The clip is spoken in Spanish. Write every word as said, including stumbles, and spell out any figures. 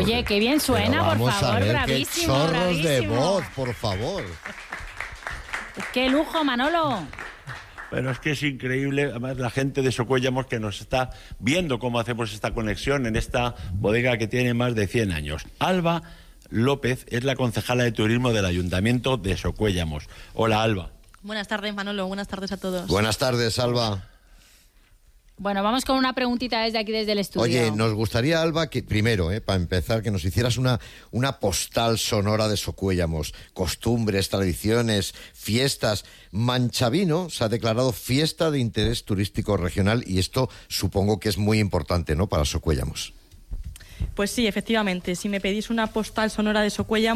Oye, qué bien suena, Pero por vamos favor, a ver, bravísimo, qué chorros bravísimo. de voz, por favor. Qué lujo, Manolo. Pero es que es increíble, además la gente de Socuéllamos que nos está viendo cómo hacemos esta conexión en esta bodega que tiene más de cien años. Alba López es la concejala de turismo del Ayuntamiento de Socuéllamos. Hola, Alba. Buenas tardes, Manolo. Buenas tardes a todos. Buenas tardes, Alba. Bueno, vamos con una preguntita desde aquí, desde el estudio. Oye, nos gustaría, Alba, que primero, eh, para empezar, que nos hicieras una, una postal sonora de Socuéllamos. Costumbres, tradiciones, fiestas. Manchavino se ha declarado fiesta de interés turístico regional y esto supongo que es muy importante, ¿no?, para Socuéllamos. Pues sí, efectivamente. Si me pedís una postal sonora de Socuéllamos,